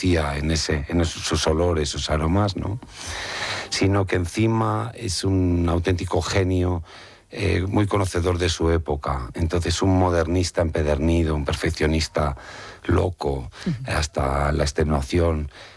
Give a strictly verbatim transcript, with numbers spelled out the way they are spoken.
reconocía en, ese, en esos, sus olores, sus aromas, ¿no? Sino que encima es un auténtico genio, eh, muy conocedor de su época. Entonces, un modernista empedernido, un perfeccionista loco, uh-huh. hasta la extenuación.